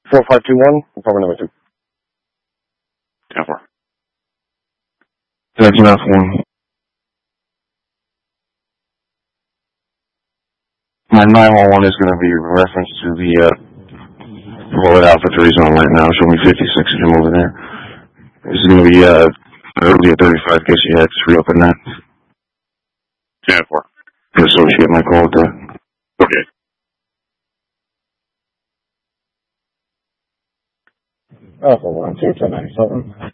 4521, apartment number 2. 10-4. That's enough one. My 911 is going to be reference to the Florida Alpha 3 zone right now. Show me 56 of him over there. This is going to be earlier 35 in case you had to reopen that. 10-4. Associate my call with that. Okay. Alpha 1, 2, 1097.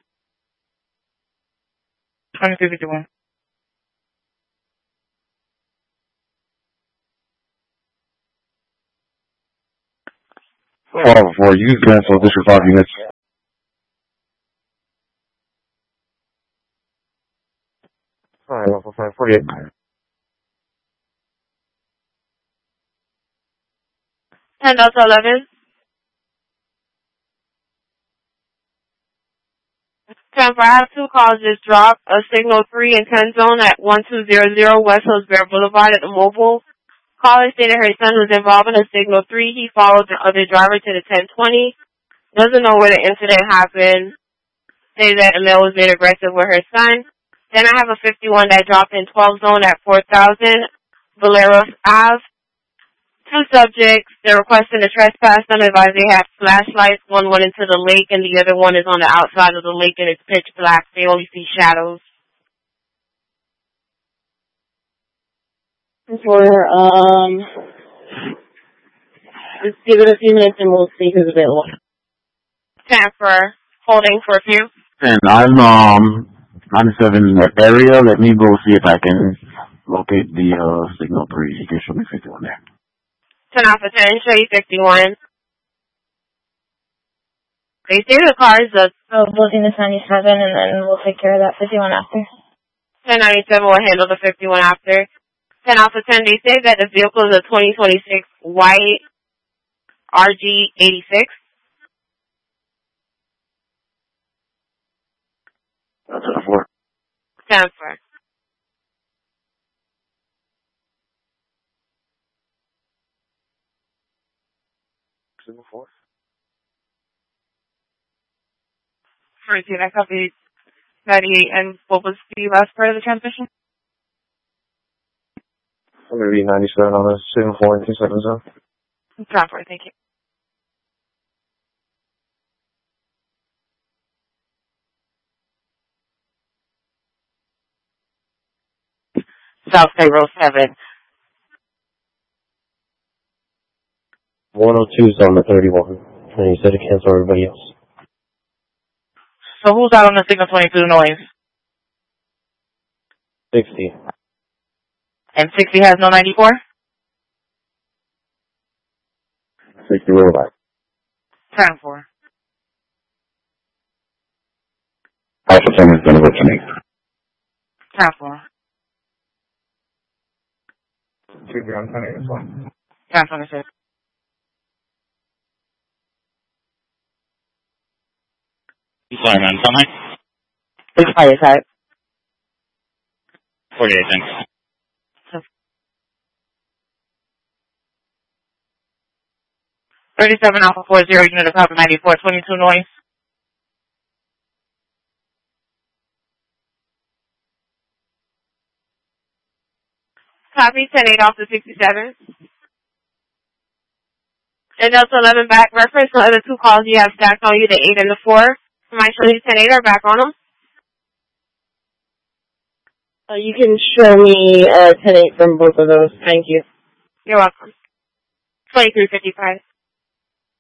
2251. Alpha 4, you cancel District 5 units. Alright, Alpha 5, 48. And also 11. 10-4, I have 2 calls just dropped. A signal 3 in 10 zone at 1200 West Hillsbury Boulevard at the mobile. Caller stated her son was involved in a signal 3. He followed the other driver to the 1020. Doesn't know where the incident happened. Say that a male was made aggressive with her son. Then I have a 51 that dropped in 12 zone at 4000 Valeros Ave. 2 subjects. They're requesting a trespass. Some advise they have flashlights. One went into the lake and the other one is on the outside of the lake and it's pitch black. They only see shadows. Just give it a few minutes and we'll see who's available. 10-4, holding for a few. And I'm 97 area. Let me go see if I can locate the signal 3. You can show me 51 there. 10 off of 10, show you 51. They say the car is a... So we'll do this 97 and then we'll take care of that 51 after. 1097 will handle the 51 after. 10 off of 10, they say that the vehicle is a 2026 white RG86. That's a 4. 10-4. Signal 4. First, I copied 98, and what was the last part of the transmission? I'm going to be 97 on the signal 4 and 27 zone. Proper, thank you. South State Road 7. 102 zone to 31. And he said to cancel everybody else. So who's out on the signal 22 noise? 60. And 60 has no 94? 60 roll back. 10-4. Alpha 10 is going to go to me. 10-4. 2 ground 10 as well. 10-26. Sorry, man. Something? It's fire type. 48, thanks. 37 Alpha 40, unit of Papa 94, 22 noise. Copy 10-8 off the 67. And Delta 11 back. Reference the other 2 calls you have stacked on you, the 8 and the 4. My show you 10-8 are back on them. You can show me 10-8 from both of those. Thank you. You're welcome. 2355.